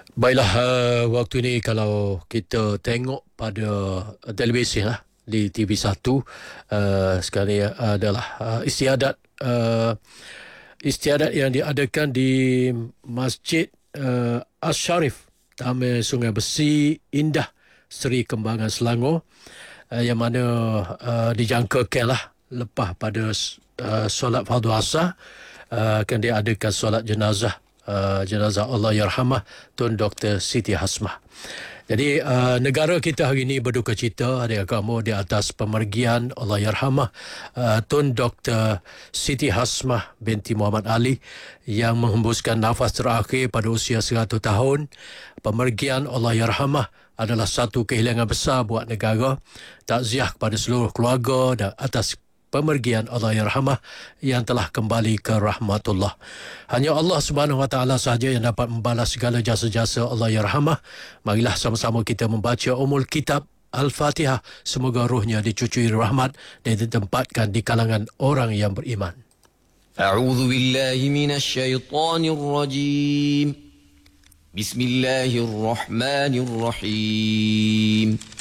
Baiklah, waktu ini kalau kita tengok pada televisi lah, di TV1, sekarang ini adalah istiadat yang diadakan di Masjid Asy-Syarif, Taman Sungai Besi Indah, Seri Kembangan, Selangor, yang mana dijangkakan lah lepas pada solat fardu asar akan diadakan solat jenazah Allahyarhamah Tun Dr. Siti Hasmah. Jadi negara kita hari ini berduka cita adik kamu di atas pemergian Allahyarhamah Tun Dr. Siti Hasmah binti Muhammad Ali yang menghembuskan nafas terakhir pada usia 100 tahun. Pemergian Allahyarhamah adalah satu kehilangan besar buat negara. Takziah kepada seluruh keluarga dan atas pemergian Allahyarhamah yang telah kembali ke rahmatullah. Hanya Allah Subhanahu Wa Taala sahaja yang dapat membalas segala jasa-jasa Allahyarhamah. Marilah sama-sama kita membaca Ummul Kitab Al-Fatihah. Semoga ruhnya dicucui rahmat dan ditempatkan di kalangan orang yang beriman. A'udzu billahi minasy syaithanir rajim. Bismillahirrahmanirrahim.